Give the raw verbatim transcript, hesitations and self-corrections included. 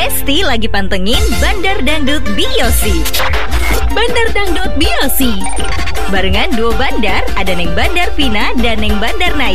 Gesti lagi pantengin Bandar Dangdut Biosi. Bandar Dangdut Biosi. Barengan duo bandar, ada Neng Bandar Vina dan Neng Bandar Naya.